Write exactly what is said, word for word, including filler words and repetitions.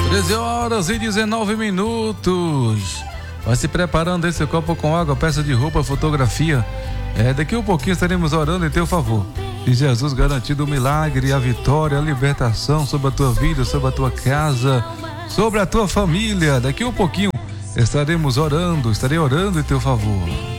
treze horas e dezenove minutos. Vai se preparando esse copo com água, peça de roupa, fotografia. É, daqui a um pouquinho estaremos orando em teu favor. E Jesus garantindo o milagre, a vitória, a libertação sobre a tua vida, sobre a tua casa, sobre a tua família. Daqui a um pouquinho estaremos orando, estarei orando em teu favor.